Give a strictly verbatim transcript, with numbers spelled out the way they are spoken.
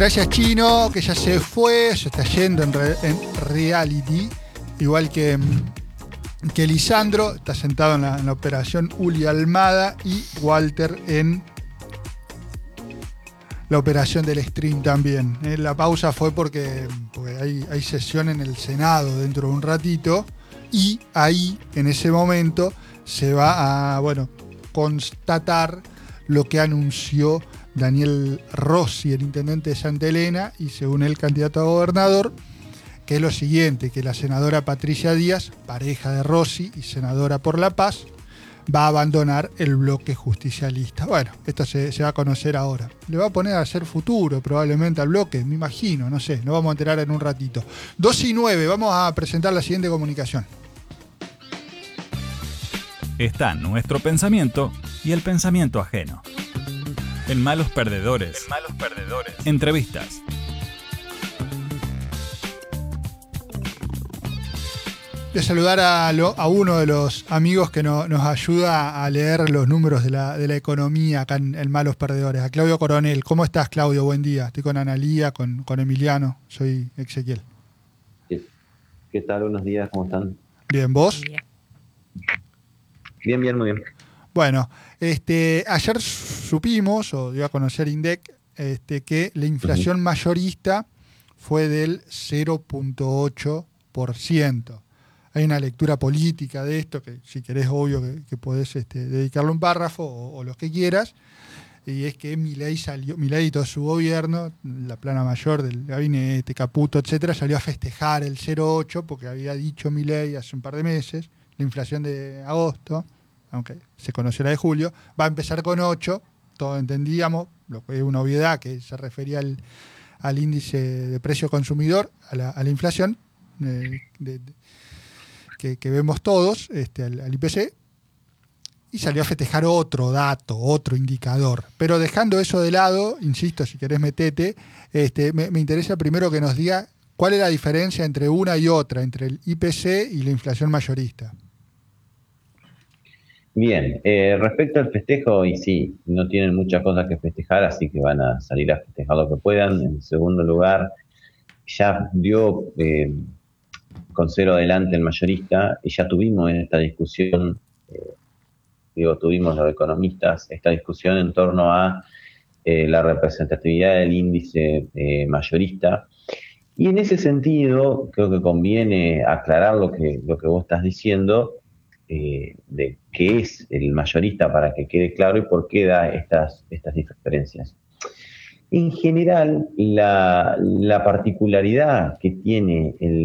Gracias, Chino, que ya se fue, se está yendo en, re, en reality, igual que, que Lisandro, está sentado en la, en la operación Uli Almada, y Walter en la operación del stream también. Eh, la pausa fue porque, porque hay, hay sesión en el Senado dentro de un ratito, y ahí, en ese momento, se va a, bueno, constatar lo que anunció Daniel Rossi, el intendente de Santa Elena, y según el candidato a gobernador, que es lo siguiente, que la senadora Patricia Díaz, pareja de Rossi y senadora por La Paz, va a abandonar el bloque justicialista. Bueno, esto se, se va a conocer ahora. Le va a poner a hacer futuro probablemente al bloque, me imagino, no sé, nos vamos a enterar en un ratito. dos y nueve, vamos a presentar la siguiente comunicación. Está nuestro pensamiento y el pensamiento ajeno. En Malos Perdedores. En Malos Perdedores. Entrevistas. Voy a saludar a, lo, a uno de los amigos que no, nos ayuda a leer los números de la, de la economía acá en, en Malos Perdedores, a Claudio Coronel. ¿Cómo estás, Claudio? Buen día. Estoy con Analía, con, con Emiliano. Soy Ezequiel. ¿Qué, ¿Qué tal? Buenos días. ¿Cómo están? Bien, ¿vos? Bien, bien, muy bien. Bueno, este, ayer supimos, o dio a conocer INDEC, este, que la inflación uh-huh. mayorista fue del cero punto ocho por ciento. Hay una lectura política de esto, que si querés, obvio que, que podés este, dedicarle un párrafo o, o lo que quieras, y es que Milei salió, Milei y todo su gobierno, la plana mayor del gabinete, Caputo, etcétera, salió a festejar el cero punto ocho porque había dicho Milei hace un par de meses, la inflación de agosto, aunque se conoció la de julio, va a empezar con ocho, todos entendíamos, lo que es una obviedad, que se refería al, al índice de precio consumidor, a la, a la inflación, eh, de, de, que, que vemos todos, este, al, al I P C, y salió a festejar otro dato, otro indicador. Pero dejando eso de lado, insisto, si querés metete, este, me, me interesa primero que nos diga cuál es la diferencia entre una y otra, entre el I P C y la inflación mayorista. Bien, eh, respecto al festejo, y sí, no tienen muchas cosas que festejar, así que van a salir a festejar lo que puedan. En segundo lugar, ya dio eh, con cero adelante el mayorista, y ya tuvimos esta discusión, eh, digo, tuvimos los economistas, esta discusión en torno a eh, la representatividad del índice eh, mayorista. Y en ese sentido, creo que conviene aclarar lo que, lo que vos estás diciendo, Eh, de qué es el mayorista para que quede claro y por qué da estas, estas diferencias. En general, la, la particularidad que tiene el